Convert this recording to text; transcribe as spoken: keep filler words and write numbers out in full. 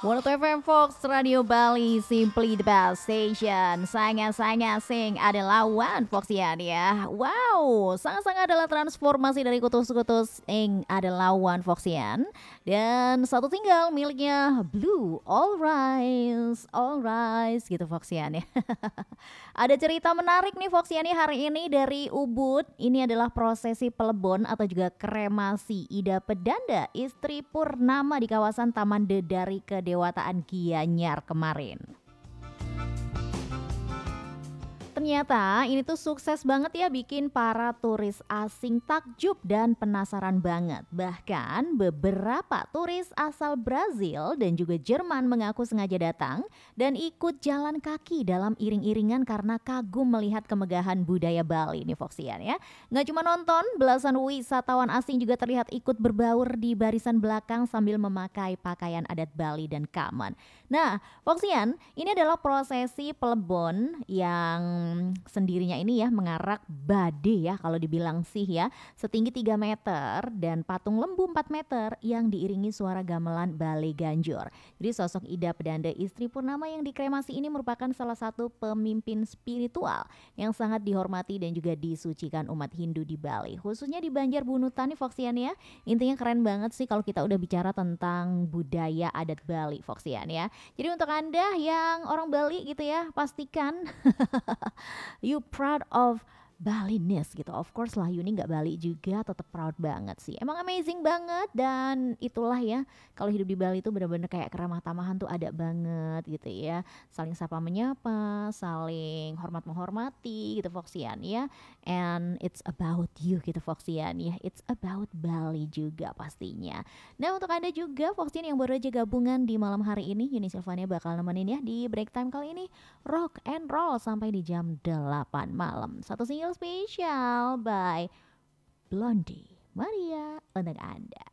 seratus F M Fox Radio Bali, simply the best station. Sangat-sangat sing adalah One Foxian ya. Wow, sangat-sangat adalah transformasi dari kutus-kutus ing adalah One Foxian. Dan satu tinggal miliknya Blue, All Rise, All Rise gitu Foxian ya. Ada cerita menarik nih Foxian ya hari ini dari Ubud. Ini adalah prosesi pelebon atau juga kremasi Ida Pedanda, istri Purnama di kawasan Taman Dedari Kedewataan Gianyar kemarin. Ternyata ini tuh sukses banget ya bikin para turis asing takjub dan penasaran banget. Bahkan beberapa turis asal Brazil dan juga Jerman mengaku sengaja datang dan ikut jalan kaki dalam iring-iringan karena kagum melihat kemegahan budaya Bali nih Foxian ya. Nggak cuma nonton, belasan wisatawan asing juga terlihat ikut berbaur di barisan belakang sambil memakai pakaian adat Bali dan Kamen. Nah, Foxian, ini adalah prosesi pelebon yang sendirinya ini ya mengarak bade ya kalau dibilang sih ya, setinggi tiga meter dan patung lembu empat meter yang diiringi suara gamelan Bale Ganjur. Jadi sosok Ida Pedanda istri Purnama yang dikremasi ini merupakan salah satu pemimpin spiritual yang sangat dihormati dan juga disucikan umat Hindu di Bali, khususnya di Banjar Bunutan nih Foxian ya. Intinya keren banget sih kalau kita udah bicara tentang budaya adat Bali Foxian ya. Jadi untuk Anda yang orang Bali gitu ya, pastikan you proud of Balinese gitu. Of course lah, Yuni nggak Bali juga tetap proud banget sih. Emang amazing banget dan itulah ya, kalau hidup di Bali itu benar-benar kayak keramah tamahan tuh ada banget gitu ya. Saling sapa menyapa, saling hormat menghormati gitu Foxian ya. And it's about you gitu Foxian ya. It's about Bali juga pastinya. Nah untuk Anda juga Foxian yang baru aja gabungan di malam hari ini, Yuni Silvania bakal nemenin ya di break time kali ini. Rock and roll sampai di jam delapan malam. Satu single spesial by Blondie Maria untuk Anda.